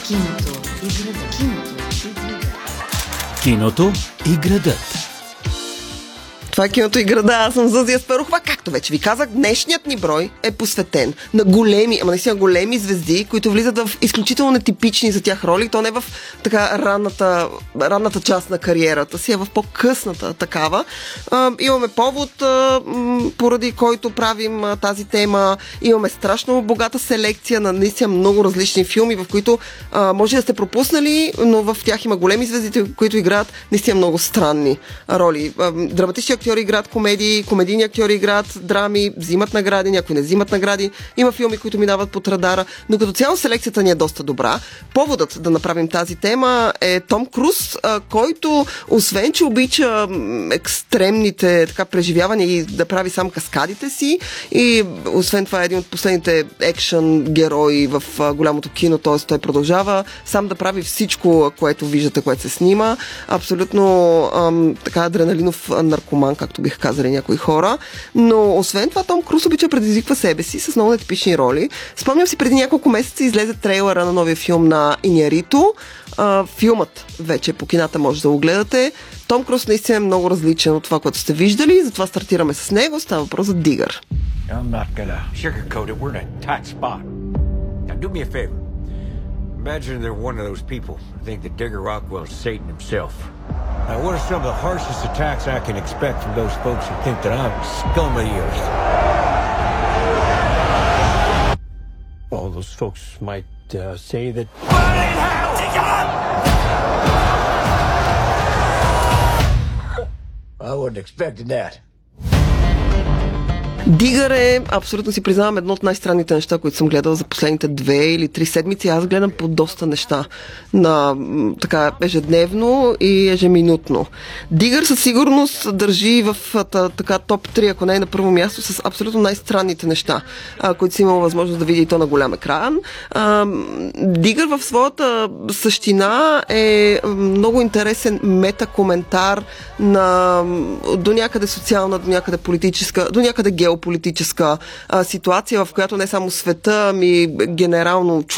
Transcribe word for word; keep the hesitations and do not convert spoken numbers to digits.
Киното и градът. Киното и градът. Киното и градът. Това е Киното и града. Аз съм Зузи Аспарухова. Както вече ви казах, днешният ни брой е посветен на големи, ама наистина големи звезди, които влизат в изключително нетипични за тях роли. То не е в така ранната, ранната част на кариерата си, а в по-късната такава. А, имаме повод, а, поради който правим а, тази тема. Имаме страшно богата селекция на наистина много различни филми, в които а, може да сте пропуснали, но в тях има големи звезди, които играят наистина много странни роли. А, драматични актьори играят комедии, комедийни актьори играят драми, взимат награди, някои не взимат награди. Има филми, които минават под радара, но като цяло селекцията ни е доста добра. Поводът да направим тази тема е Том Круз, който освен, че обича екстремните така преживявания и да прави сам каскадите си, и освен това е един от последните екшън герои в голямото кино, т.е. той продължава сам да прави всичко, което виждате, което се снима. Абсолютно ам, така адреналинов наркоман, както бих казали някои хора. Но освен това, Том Круз обича предизвиква себе си с много нетипични роли. Спомням си, преди няколко месеца излезе трейлера на новия филм на Иньярито. А, филмът вече по кината може да го гледате. Том Круз наистина е много различен от това, което сте виждали, затова стартираме с него. Става въпрос за Дигър. I'm not gonna sugarcoat it. We're in a tight spot. Now do me a favor. Imagine they're one of those people who think that Digger Rockwell is Satan himself. Now, what are some of the harshest attacks I can expect from those folks who think that I'm scum of the earth? All those folks might uh, say that... Burn in hell, Digger! I wasn't expecting that. Дигър е, абсолютно си признавам, едно от най-странните неща, които съм гледала за последните две или три седмици. Аз гледам по доста неща на така ежедневно и ежеминутно. Дигър със сигурност държи в така топ три, ако не е на първо място, с абсолютно най-странните неща, а, които си имал възможност да види и то на голям екран. А, Дигър в своята същина е много интересен метакоментар на до някъде социална, до някъде политическа, до някъде геополитическа а, ситуация, в която не само света, ами генерално